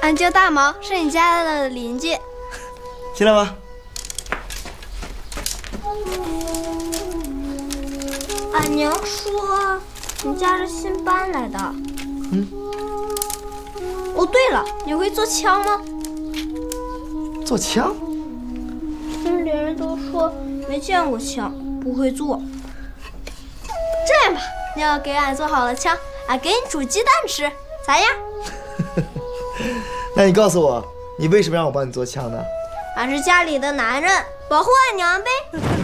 俺叫大毛，是你家的邻居。 进来吧。 俺娘说你家是新搬来的。哦，对了，你会做枪吗？ 做枪？ 村里人都说没见过枪，不会做。这样吧，你要给俺做好了枪，俺给你煮鸡蛋吃，咋样？ 那你告诉我，你为什么让我帮你做枪呢？ 俺是家里的男人，保护俺娘呗。